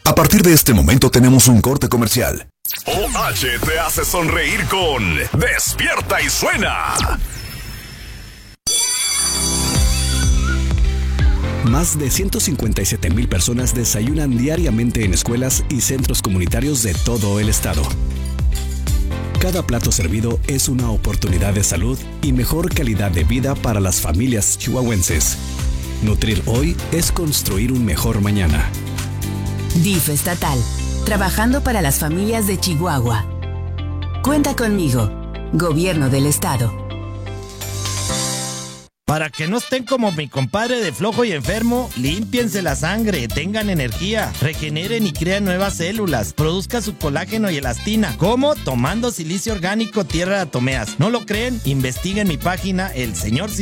A partir de este momento tenemos un corte comercial. OH te hace sonreír con Despierta y Suena. Más de 157,000 personas desayunan diariamente en escuelas y centros comunitarios de todo el estado. Cada plato servido es una oportunidad de salud y mejor calidad de vida para las familias chihuahuenses. Nutrir hoy es construir un mejor mañana. DIF estatal, trabajando para las familias de Chihuahua. Cuenta conmigo, Gobierno del Estado. Para que no estén como mi compadre de flojo y enfermo, límpiense la sangre, tengan energía, regeneren y crean nuevas células, produzca su colágeno y elastina. ¿Cómo? Tomando silicio orgánico tierra de Atomeas. ¿No lo creen? Investiguen mi página, El Señor